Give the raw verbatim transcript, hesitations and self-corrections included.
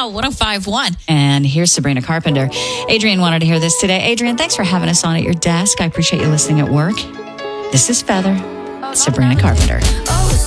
now, one oh five point one. And here's Sabrina Carpenter. Adrian wanted to hear this today. Adrian, thanks for having us on at your desk. I appreciate you listening at work. This is Feather, Sabrina Carpenter.